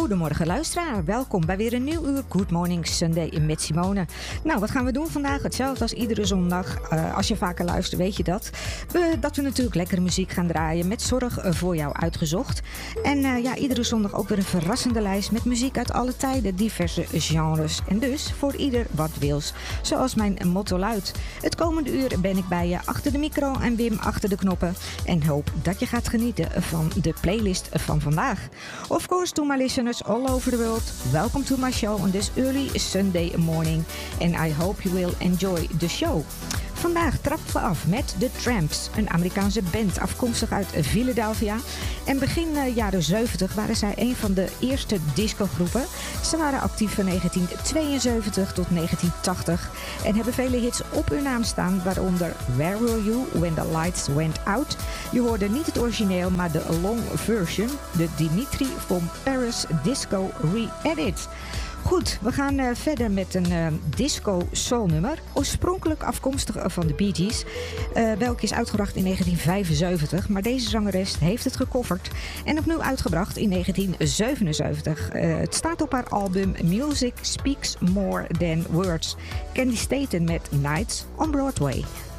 Goedemorgen luisteraar, welkom bij weer een nieuw uur Good Morning Sunday met Simone. Nou, wat gaan we doen vandaag? Hetzelfde als iedere zondag. Als je vaker luistert weet je dat. Dat we natuurlijk lekkere muziek gaan draaien met zorg voor jou uitgezocht. En iedere zondag ook weer een verrassende lijst met muziek uit alle tijden, diverse genres. En dus voor ieder wat wils. Zoals mijn motto luidt. Het komende uur ben ik bij je achter de micro en Wim achter de knoppen. En hoop dat je gaat genieten van de playlist van vandaag. Of course, to my listeners all over the world, welcome to my show on this early Sunday morning. And I hope you will enjoy the show. Vandaag trappen we af met The Tramps, een Amerikaanse band afkomstig uit Philadelphia. En begin jaren 70 waren zij een van de eerste discogroepen. Ze waren actief van 1972 tot 1980 en hebben vele hits op hun naam staan, waaronder Where Were You When The Lights Went Out. Je hoorde niet het origineel, maar de long version, de Dimitri from Paris Disco Re-Edit. Goed, we gaan verder met een disco soul nummer. Oorspronkelijk afkomstig van de Bee Gees. Welke is uitgebracht in 1975. Maar deze zangeres heeft het gecoverd. En opnieuw uitgebracht in 1977. Het staat op haar album Music Speaks More Than Words. Candy Staten met Nights on Broadway.